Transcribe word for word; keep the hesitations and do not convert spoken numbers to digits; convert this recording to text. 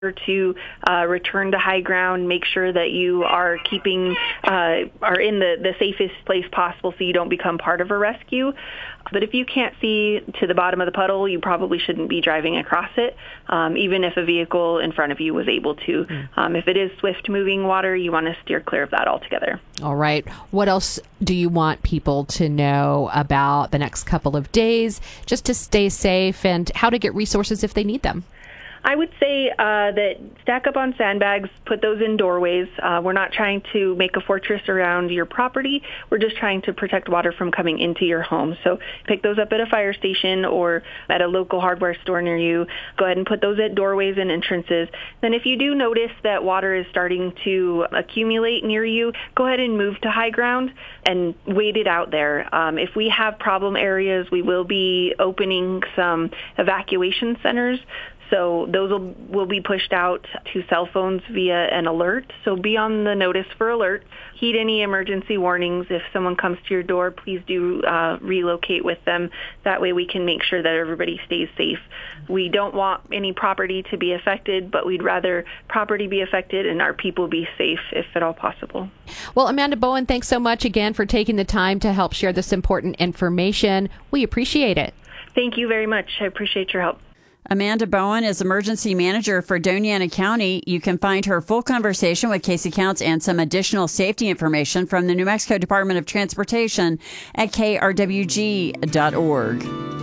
to uh, return to high ground, make sure that you are keeping, uh, are in the, the safest place possible so you don't become part of a rescue. But if you can't see to the bottom of the puddle, you probably shouldn't be driving across it, um, even if a vehicle in front of you was able to. Mm. Um, if it is swift-moving water, you want to steer clear of that altogether. All right. What else do you want people to know about the next couple of days, just to stay safe, and how to get resources if they need them? I would say uh, that stack up on sandbags, put those in doorways. Uh, we're not trying to make a fortress around your property. We're just trying to protect water from coming into your home. So pick those up at a fire station or at a local hardware store near you. Go ahead and put those at doorways and entrances. Then if you do notice that water is starting to accumulate near you, go ahead and move to high ground and wait it out there. Um, if we have problem areas, we will be opening some evacuation centers. So those will, will be pushed out to cell phones via an alert. So be on the notice for alert. Heed any emergency warnings. If someone comes to your door, please do uh, relocate with them. That way we can make sure that everybody stays safe. We don't want any property to be affected, but we'd rather property be affected and our people be safe if at all possible. Well, Amanda Bowen, thanks so much again for taking the time to help share this important information. We appreciate it. Thank you very much. I appreciate your help. Amanda Bowen is emergency manager for Doña Ana County. You can find her full conversation with Casey Counts and some additional safety information from the New Mexico Department of Transportation at K R W G dot org.